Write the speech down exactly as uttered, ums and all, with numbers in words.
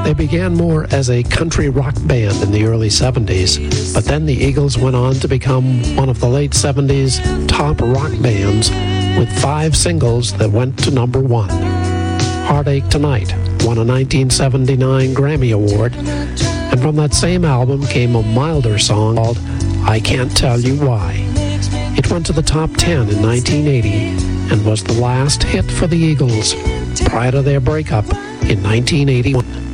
They began more as a country rock band in the early seventies, but then the Eagles went on to become one of the late seventies top rock bands with five singles that went to number one. Heartache Tonight won a nineteen seventy-nine Grammy Award, and from that same album came a milder song called I Can't Tell You Why. It went to the top ten in nineteen eighty and was the last hit for the Eagles prior to their breakup in nineteen eighty-one.